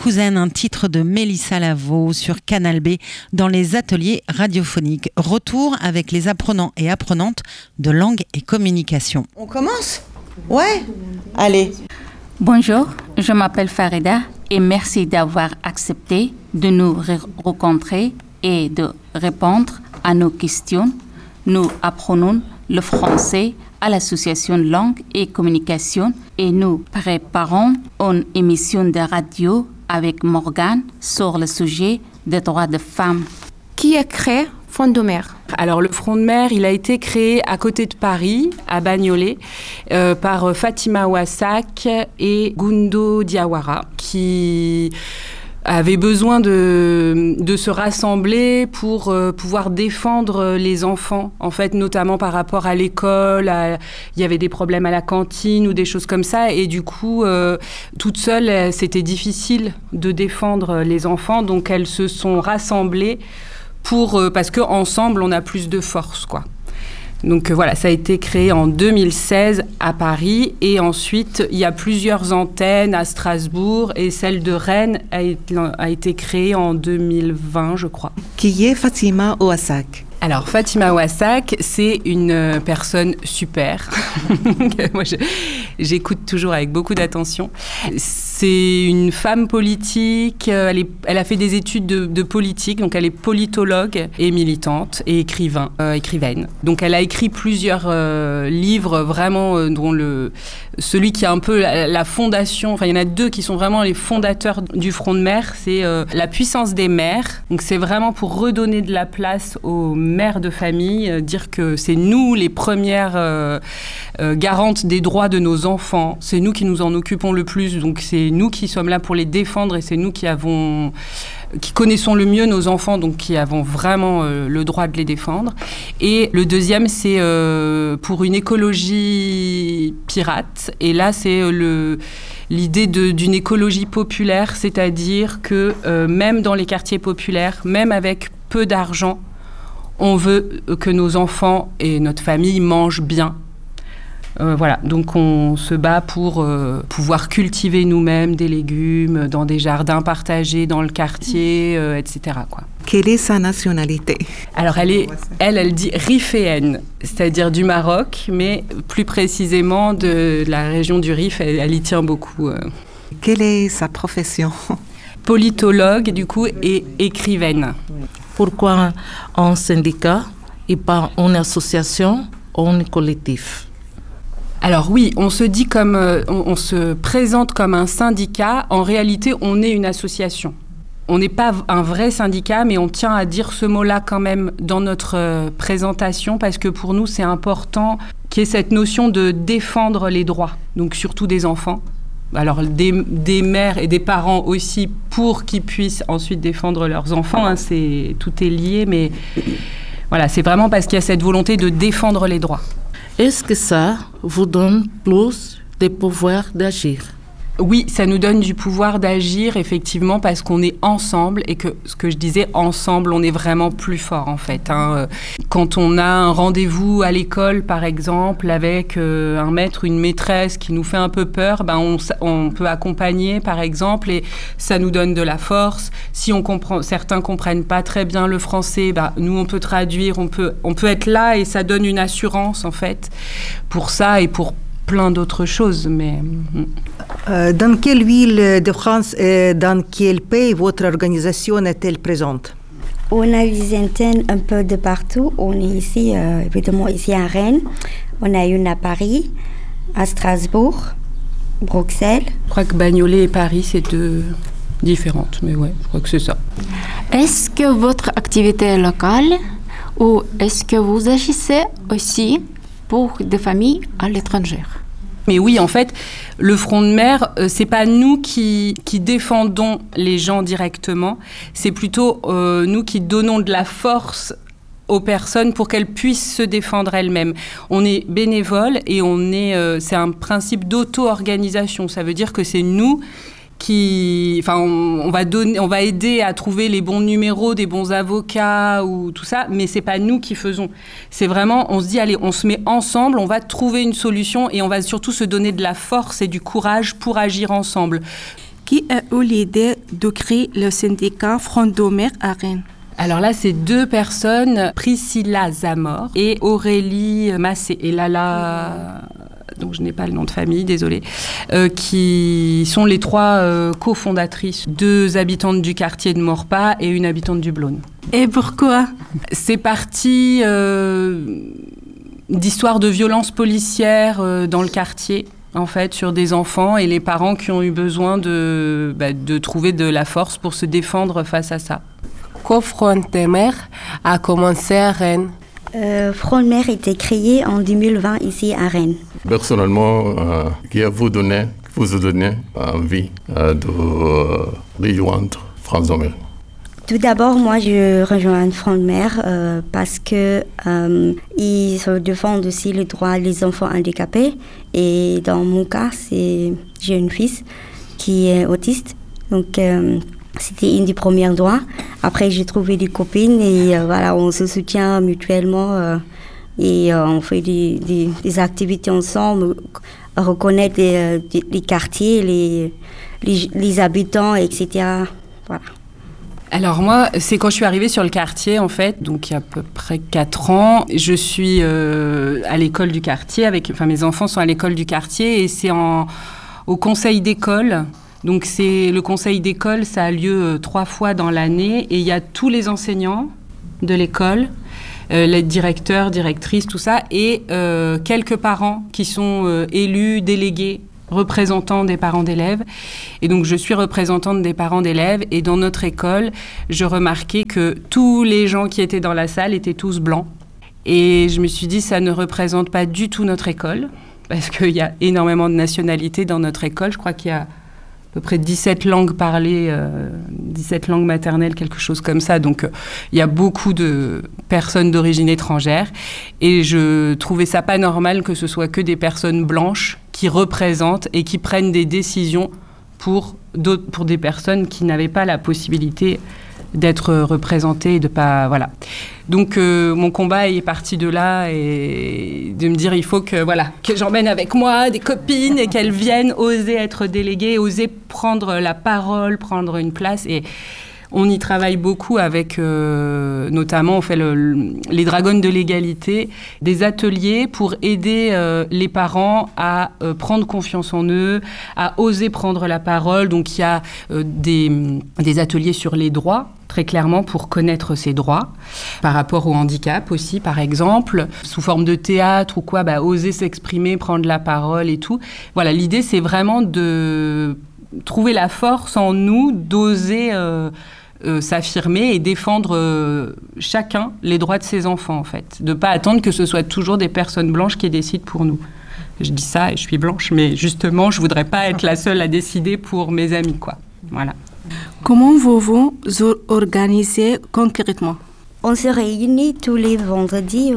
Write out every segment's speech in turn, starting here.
Cousaine, un titre de Mélissa Lavo sur Canal B dans les ateliers radiophoniques. Retour avec les apprenants et apprenantes de langue et communication. On commence ? Ouais ? Allez. Bonjour, je m'appelle Farida et merci d'avoir accepté de nous rencontrer et de répondre à nos questions. Nous apprenons le français à l'association Langue et Communication et nous préparons une émission de radio avec Morgane sur le sujet des droits des femmes. Qui a créé Front de mer? Alors le Front de mer, il a été créé à côté de Paris, à Bagnolet, par Fatima Ouassak et Gundo Diawara, qui avaient besoin de se rassembler pour pouvoir défendre les enfants, en fait, notamment par rapport à l'école. Il y avait des problèmes à la cantine ou des choses comme ça. Et du coup, toute seule, c'était difficile de défendre les enfants. Donc, elles se sont rassemblées parce qu'ensemble, on a plus de force, quoi. Donc voilà, ça a été créé en 2016 à Paris et ensuite il y a plusieurs antennes à Strasbourg et celle de Rennes a été créée en 2020, je crois. Qui est Fatima Ouassak ? Alors Fatima Ouassak, c'est une personne super. Moi, j'écoute toujours avec beaucoup d'attention. C'est une femme politique. Elle a fait des études de politique, donc elle est politologue et militante et écrivaine. Donc elle a écrit plusieurs livres vraiment dont celui qui a un peu la fondation. Enfin, il y en a deux qui sont vraiment les fondateurs du Front de mer. C'est La puissance des mères. Donc c'est vraiment pour redonner de la place aux mères de famille, dire que c'est nous les premières garantes des droits de nos enfants. C'est nous qui nous en occupons le plus. Donc c'est nous qui sommes là pour les défendre et c'est nous qui connaissons le mieux nos enfants, donc qui avons vraiment le droit de les défendre. Et le deuxième, c'est pour une écologie pirate. Et là, c'est l'idée d'une écologie populaire, c'est-à-dire que même dans les quartiers populaires, même avec peu d'argent, on veut que nos enfants et notre famille mangent bien. Voilà, donc on se bat pour pouvoir cultiver nous-mêmes des légumes dans des jardins partagés dans le quartier, etc., quoi. Quelle est sa nationalité ? Alors elle dit riféenne, c'est-à-dire du Maroc, mais plus précisément de la région du Rif, elle y tient beaucoup. Quelle est sa profession ? Politologue, du coup, et écrivaine. Pourquoi un syndicat et pas une association ou un collectif ? Alors oui, on se présente comme un syndicat. En réalité, on est une association. On n'est pas un vrai syndicat, mais on tient à dire ce mot-là quand même dans notre présentation parce que pour nous, c'est important qu'il y ait cette notion de défendre les droits, donc surtout des enfants. Alors des mères et des parents aussi pour qu'ils puissent ensuite défendre leurs enfants. Hein, tout est lié, mais voilà, c'est vraiment parce qu'il y a cette volonté de défendre les droits. Est-ce que ça vous donne plus de pouvoir d'agir ? Oui, ça nous donne du pouvoir d'agir, effectivement, parce qu'on est ensemble et que, ce que je disais, ensemble, on est vraiment plus fort, en fait. Hein. Quand on a un rendez-vous à l'école, par exemple, avec un maître ou une maîtresse qui nous fait un peu peur, on peut accompagner, par exemple, et ça nous donne de la force. Si certains comprennent pas très bien le français, nous, on peut traduire, on peut être là et ça donne une assurance, en fait, pour ça et pour plein d'autres choses, mais... Dans quelle ville de France et dans quel pays votre organisation est-elle présente? On a une antenne un peu de partout. On est ici, évidemment, ici à Rennes. On a une à Paris, à Strasbourg, Bruxelles. Je crois que Bagnolet et Paris, c'est deux différentes, mais ouais, je crois que c'est ça. Est-ce que votre activité est locale ou est-ce que vous agissez aussi pour des familles à l'étranger? Mais oui, en fait, le Front de mer, c'est pas nous qui défendons les gens directement, c'est plutôt nous qui donnons de la force aux personnes pour qu'elles puissent se défendre elles-mêmes. On est bénévoles et c'est un principe d'auto-organisation. Ça veut dire que c'est nous on va aider à trouver les bons numéros, des bons avocats ou tout ça, mais c'est pas nous qui faisons. C'est vraiment, on se dit, allez, on se met ensemble, on va trouver une solution et on va surtout se donner de la force et du courage pour agir ensemble. Qui a eu l'idée de créer le syndicat Front d'Omer à Rennes? Alors là, c'est 2 personnes, Priscilla Zamor et Aurélie Massé. Et Lala, donc je n'ai pas le nom de famille, désolée, qui sont les 3 cofondatrices, 2 habitantes du quartier de Maurepas et une habitante du Blône. Et pourquoi? C'est parti d'histoires de violences policières dans le quartier, en fait, sur des enfants et les parents qui ont eu besoin de trouver de la force pour se défendre face à ça. Quand Front d'Omer a commencé à Rennes? Front d'Omer a été créé en 2020 ici à Rennes. Personnellement, qui vous a donné envie de rejoindre Front d'Omer? Tout d'abord, moi, je rejoins Front d'Omer parce que ils se défendent aussi les droits des enfants handicapés. Et dans mon cas, j'ai une fille qui est autiste. Donc, c'était une des premières droits. Après, j'ai trouvé des copines et voilà, on se soutient mutuellement et on fait des activités ensemble, reconnaître les quartiers, les habitants, etc. Voilà. Alors moi, c'est quand je suis arrivée sur le quartier, en fait, donc il y a à peu près 4 ans. Je suis à l'école du quartier, mes enfants sont à l'école du quartier et c'est au conseil d'école. Donc le conseil d'école, ça a lieu 3 fois dans l'année et il y a tous les enseignants de l'école, les directeurs, directrices, tout ça, et quelques parents qui sont élus, délégués, représentants des parents d'élèves. Et donc, je suis représentante des parents d'élèves. Et dans notre école, je remarquais que tous les gens qui étaient dans la salle étaient tous blancs. Et je me suis dit, ça ne représente pas du tout notre école, parce qu'il y a énormément de nationalités dans notre école. Je crois qu'il y a à peu près 17 langues parlées, 17 langues maternelles, quelque chose comme ça. Donc, il y a beaucoup de personnes d'origine étrangère. Et je trouvais ça pas normal que ce soit que des personnes blanches qui représentent et qui prennent des décisions pour des personnes qui n'avaient pas la possibilité d'être représentées et de pas... Voilà. Donc, mon combat est parti de là et de me dire, il faut que j'emmène avec moi des copines et qu'elles viennent oser être déléguées, oser prendre la parole, prendre une place. Et on y travaille beaucoup avec, notamment, on fait les Dragones de l'égalité, des ateliers pour aider les parents à prendre confiance en eux, à oser prendre la parole. Donc, il y a des ateliers sur les droits, très clairement, pour connaître ses droits, par rapport au handicap aussi, par exemple, sous forme de théâtre ou quoi, oser s'exprimer, prendre la parole et tout. Voilà, l'idée, c'est vraiment de trouver la force en nous, d'oser s'affirmer et défendre chacun les droits de ses enfants, en fait. De ne pas attendre que ce soit toujours des personnes blanches qui décident pour nous. Je dis ça et je suis blanche, mais justement, je ne voudrais pas être la seule à décider pour mes amis, quoi. Voilà. Comment vous vous organisez concrètement? On se réunit tous les vendredis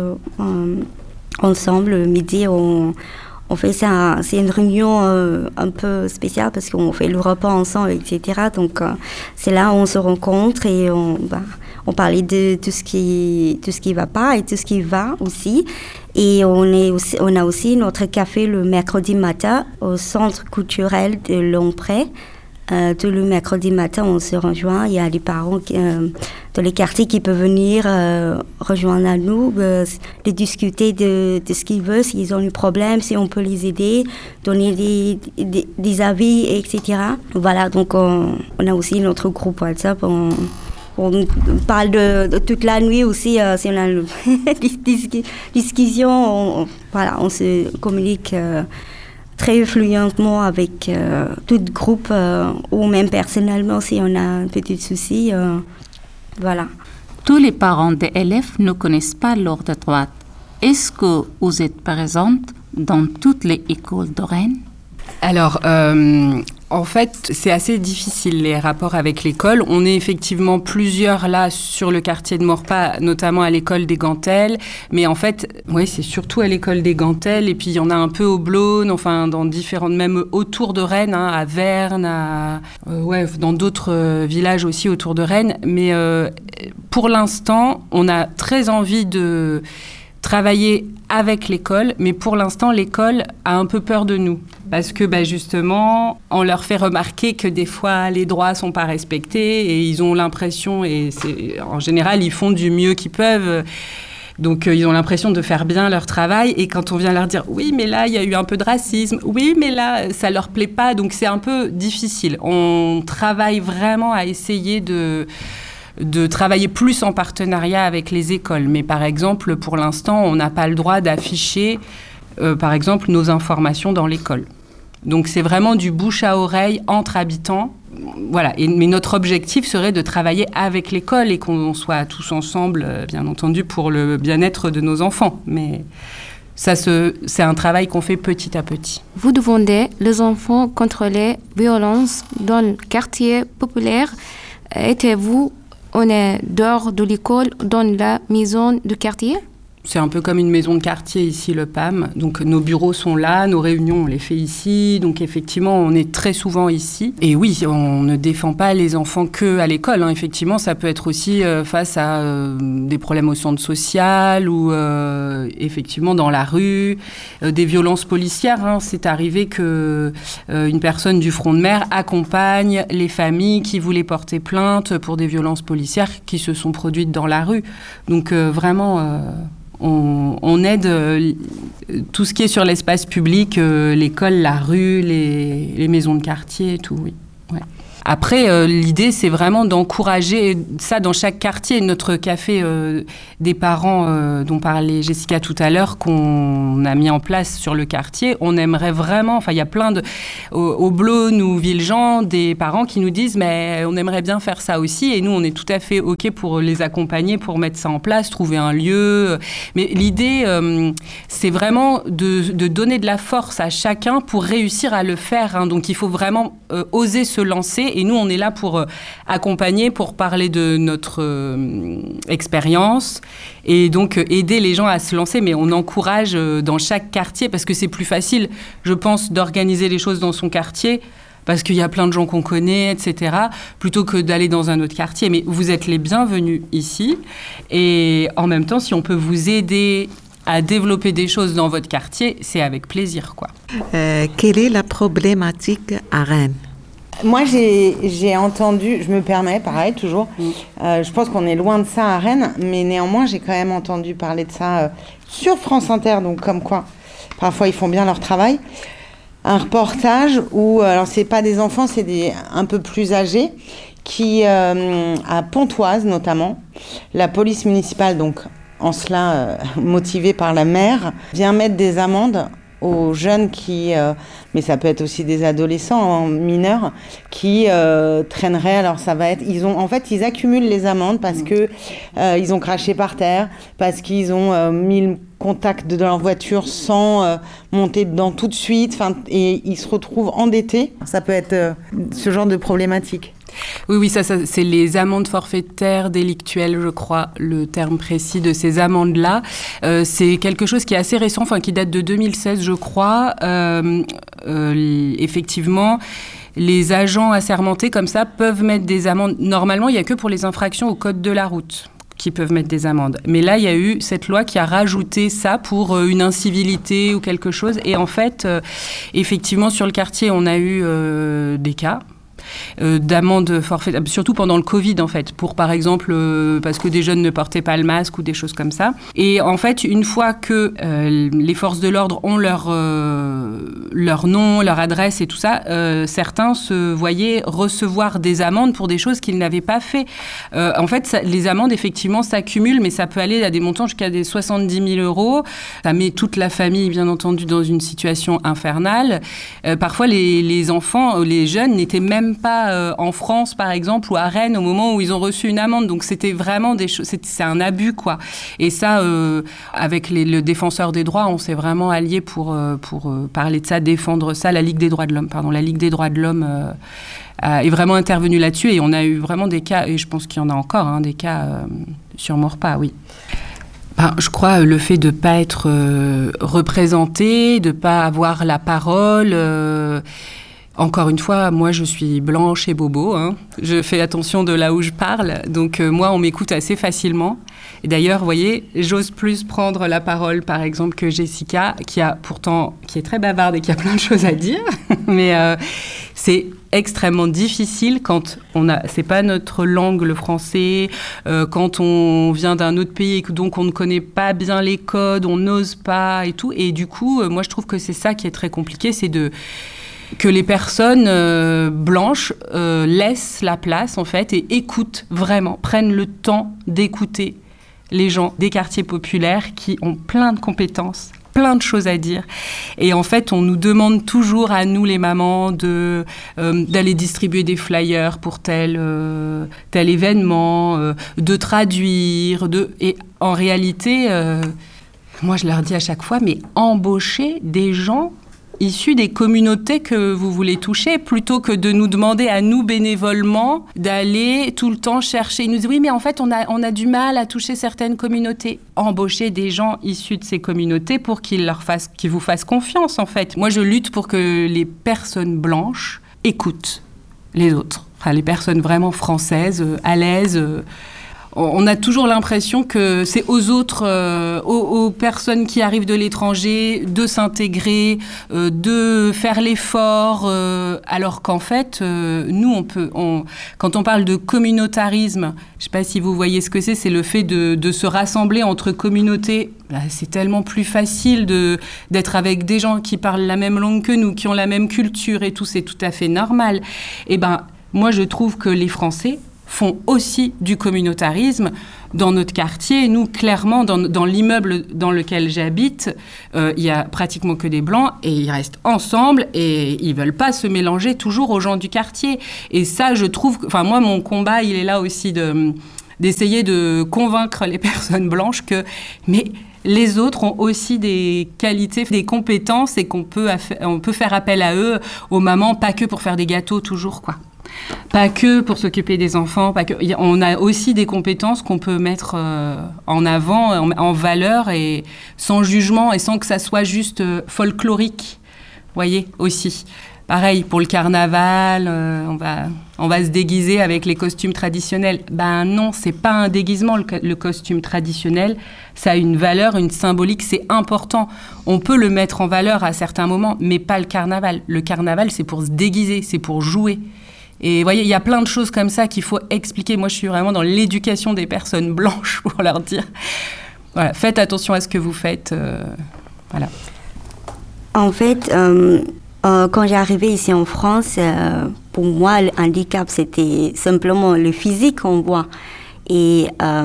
ensemble, le midi. On fait ça, c'est une réunion un peu spéciale parce qu'on fait le repas ensemble, etc. Donc, c'est là où on se rencontre et on parlait de tout ce qui va pas et tout ce qui va aussi. Et on a aussi notre café le mercredi matin au centre culturel de Longpré. Tout le mercredi matin, on se rejoint. Il y a des parents dans les quartiers qui peuvent venir rejoindre à nous, de discuter de ce qu'ils veulent, s'ils ont des problèmes, si on peut les aider, donner des avis, etc. Voilà, donc on a aussi notre groupe WhatsApp. On parle de toute la nuit aussi, si on a des discussions, on se communique très fluentement avec tout groupe ou même personnellement si on a un petit souci. Voilà. Tous les parents des élèves ne connaissent pas leurs droits. Est-ce que vous êtes présente dans toutes les écoles de Rennes? Alors, en fait, c'est assez difficile, les rapports avec l'école. On est effectivement plusieurs là sur le quartier de Maurepas, notamment à l'école des Gantelles. Mais en fait, oui, c'est surtout à l'école des Gantelles. Et puis, il y en a un peu au Blône, enfin, dans différentes, même autour de Rennes, hein, à Verne, dans d'autres villages aussi autour de Rennes. Mais pour l'instant, on a très envie de travailler avec l'école, mais pour l'instant, l'école a un peu peur de nous. Parce que justement, on leur fait remarquer que des fois, les droits ne sont pas respectés et ils ont l'impression, et en général, ils font du mieux qu'ils peuvent. Donc, ils ont l'impression de faire bien leur travail. Et quand on vient leur dire « Oui, mais là, il y a eu un peu de racisme. Oui, mais là, ça ne leur plaît pas. » Donc, c'est un peu difficile. On travaille vraiment à essayer de travailler plus en partenariat avec les écoles. Mais par exemple, pour l'instant, on n'a pas le droit d'afficher, par exemple, nos informations dans l'école. Donc, c'est vraiment du bouche à oreille entre habitants. Voilà. Mais notre objectif serait de travailler avec l'école et qu'on soit tous ensemble, bien entendu, pour le bien-être de nos enfants. Mais ça, c'est un travail qu'on fait petit à petit. Vous demandez les enfants contre les violences dans le quartier populaire. Êtes-vous on est dehors de l'école, dans la maison de quartier? C'est un peu comme une maison de quartier ici, le PAM. Donc, nos bureaux sont là, nos réunions, on les fait ici. Donc, effectivement, on est très souvent ici. Et oui, on ne défend pas les enfants qu'à l'école. Effectivement, ça peut être aussi face à des problèmes au centre social ou effectivement dans la rue, des violences policières. C'est arrivé que une personne du front de mer accompagne les familles qui voulaient porter plainte pour des violences policières qui se sont produites dans la rue. Donc, vraiment... On aide tout ce qui est sur l'espace public, l'école, la rue, les maisons de quartier et tout, oui. Ouais. Après, l'idée, c'est vraiment d'encourager ça dans chaque quartier. Notre café des parents dont parlait Jessica tout à l'heure, qu'on a mis en place sur le quartier, on aimerait vraiment... Enfin, il y a plein de... Au Blône ou Villejean, des parents qui nous disent « mais on aimerait bien faire ça aussi ». Et nous, on est tout à fait OK pour les accompagner, pour mettre ça en place, trouver un lieu. Mais l'idée, c'est vraiment de donner de la force à chacun pour réussir à le faire. Donc, il faut vraiment oser se lancer. Et nous, on est là pour accompagner, pour parler de notre expérience et donc aider les gens à se lancer. Mais on encourage dans chaque quartier parce que c'est plus facile, je pense, d'organiser les choses dans son quartier parce qu'il y a plein de gens qu'on connaît, etc., plutôt que d'aller dans un autre quartier. Mais vous êtes les bienvenus ici. Et en même temps, si on peut vous aider à développer des choses dans votre quartier, c'est avec plaisir, quoi. Quelle est la problématique à Rennes? Moi, j'ai entendu, je me permets, pareil, toujours, je pense qu'on est loin de ça à Rennes, mais néanmoins, j'ai quand même entendu parler de ça sur France Inter, donc comme quoi, parfois, ils font bien leur travail. Un reportage où, alors, c'est pas des enfants, c'est des un peu plus âgés, qui, à Pontoise, notamment, la police municipale, donc, en cela, motivée par la maire, vient mettre des amendes aux jeunes qui, mais ça peut être aussi des adolescents mineurs, qui traîneraient. Alors ça va être, ils accumulent les amendes parce que ils ont craché par terre, parce qu'ils ont mis le contact de leur voiture sans monter dedans tout de suite, et ils se retrouvent endettés. Ça peut être ce genre de problématique. Oui, ça, c'est les amendes forfaitaires délictuelles, je crois, le terme précis de ces amendes-là. C'est quelque chose qui est assez récent, qui date de 2016, je crois. Effectivement, les agents assermentés comme ça peuvent mettre des amendes. Normalement, il n'y a que pour les infractions au code de la route qui peuvent mettre des amendes. Mais là, il y a eu cette loi qui a rajouté ça pour une incivilité ou quelque chose. Et en fait, effectivement, sur le quartier, on a eu des cas d'amende forfaitaire, surtout pendant le Covid en fait, pour par exemple parce que des jeunes ne portaient pas le masque ou des choses comme ça. Et en fait, une fois que les forces de l'ordre ont leur nom, leur adresse et tout ça, certains se voyaient recevoir des amendes pour des choses qu'ils n'avaient pas fait. En fait, les amendes effectivement s'accumulent, mais ça peut aller à des montants jusqu'à des 70 000 €. Ça met toute la famille, bien entendu, dans une situation infernale. Parfois, les enfants, les jeunes n'étaient même pas en France, par exemple, ou à Rennes au moment où ils ont reçu une amende. Donc, c'était vraiment des choses... C'est un abus, quoi. Et ça, avec le défenseur des droits, on s'est vraiment alliés pour parler de ça, défendre ça. La Ligue des droits de l'homme est vraiment intervenue là-dessus. Et on a eu vraiment des cas, et je pense qu'il y en a encore, des cas sur Maurepas, oui. Je crois le fait de ne pas être représenté, de ne pas avoir la parole... Encore une fois, moi, je suis blanche et bobo. Je fais attention de là où je parle. Donc, moi, on m'écoute assez facilement. Et d'ailleurs, vous voyez, j'ose plus prendre la parole, par exemple, que Jessica, qui est très bavarde et qui a plein de choses à dire. Mais c'est extrêmement difficile quand c'est pas notre langue, le français, quand on vient d'un autre pays et que donc on ne connaît pas bien les codes, on n'ose pas et tout. Et du coup, moi, je trouve que c'est ça qui est très compliqué, c'est que les personnes blanches laissent la place, en fait, et écoutent vraiment, prennent le temps d'écouter les gens des quartiers populaires qui ont plein de compétences, plein de choses à dire. Et en fait, on nous demande toujours, à nous, les mamans, d'aller distribuer des flyers pour tel événement, de traduire. Et en réalité, moi, je leur dis à chaque fois, mais embauchez des gens issus des communautés que vous voulez toucher, plutôt que de nous demander à nous bénévolement d'aller tout le temps chercher. Ils nous disent oui, mais en fait on a du mal à toucher certaines communautés. Embaucher des gens issus de ces communautés pour qu'ils vous fassent confiance, en fait. Moi, je lutte pour que les personnes blanches écoutent les autres, enfin les personnes vraiment françaises, à l'aise. On a toujours l'impression que c'est aux autres, aux personnes qui arrivent de l'étranger, de s'intégrer, de faire l'effort, alors qu'en fait, nous, quand on parle de communautarisme, je ne sais pas si vous voyez ce que c'est le fait de se rassembler entre communautés. C'est tellement plus facile d'être avec des gens qui parlent la même langue que nous, qui ont la même culture et tout, c'est tout à fait normal. Et moi, je trouve que les Français font aussi du communautarisme dans notre quartier. Nous, clairement, dans l'immeuble dans lequel j'habite, il y a pratiquement que des Blancs et ils restent ensemble et ils veulent pas se mélanger toujours aux gens du quartier. Et ça, je trouve... Enfin, moi, mon combat, il est là aussi d'essayer de convaincre les personnes blanches que... Mais les autres ont aussi des qualités, des compétences et on peut faire appel à eux, aux mamans, pas que pour faire des gâteaux toujours, quoi. Pas que pour s'occuper des enfants, pas que. On a aussi des compétences qu'on peut mettre en avant, en valeur, et sans jugement et sans que ça soit juste folklorique. Vous voyez, aussi. Pareil, pour le carnaval, on va se déguiser avec les costumes traditionnels. Ben non, c'est pas un déguisement, le costume traditionnel. Ça a une valeur, une symbolique, c'est important. On peut le mettre en valeur à certains moments, mais pas le carnaval. Le carnaval, c'est pour se déguiser, c'est pour jouer. Et vous voyez, il y a plein de choses comme ça qu'il faut expliquer. Moi, je suis vraiment dans l'éducation des personnes blanches pour leur dire, voilà, faites attention à ce que vous faites. Voilà. En fait, quand j'ai arrivé ici en France, pour moi, le handicap, c'était simplement le physique qu'on voit. Et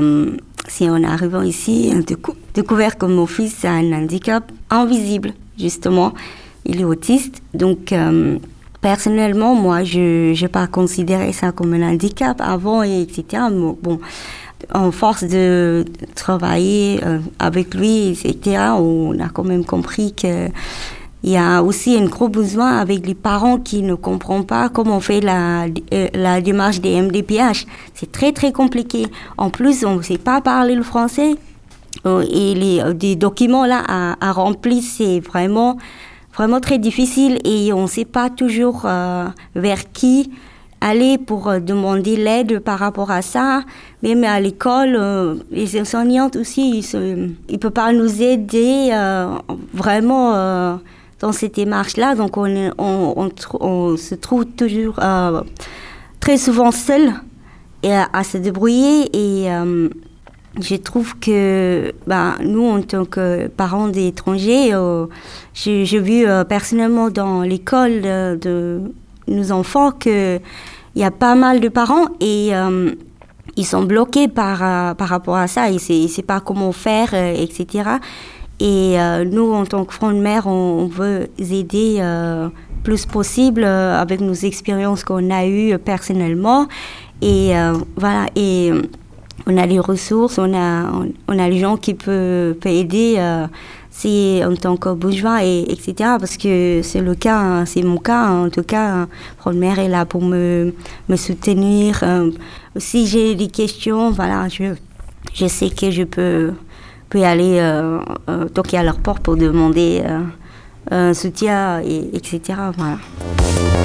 si en arrivant ici, on découvert que mon fils a un handicap invisible, justement. Il est autiste, donc... personnellement, moi, je n'ai pas considéré ça comme un handicap avant, etc. Mais bon, en force de travailler avec lui, etc., on a quand même compris qu'il y a aussi un gros besoin avec les parents qui ne comprennent pas comment on fait la démarche des MDPH. C'est très, très compliqué. En plus, on ne sait pas parler le français. Et des documents là à remplir, c'est vraiment très difficile et on ne sait pas toujours vers qui aller pour demander l'aide par rapport à ça. Même à l'école, les enseignantes aussi, ils ne peuvent pas nous aider vraiment dans cette démarche-là. Donc on se trouve toujours très souvent seul à se débrouiller et... je trouve que nous, en tant que parents d'étrangers, j'ai vu personnellement dans l'école de nos enfants qu'il y a pas mal de parents et ils sont bloqués par rapport à ça. Ils ne savent pas comment faire, etc. Et nous, en tant que front de mère, on veut aider plus possible avec nos expériences qu'on a eues personnellement. Et voilà. Et on a les ressources, on a les gens qui peuvent aider si en tant que bourgeois, etc. Parce que c'est le cas, c'est mon cas. En tout cas, Front de Mère est là pour me soutenir. Si j'ai des questions, voilà, je sais que je peux aller toquer à leur porte pour demander un soutien, etc. Voilà.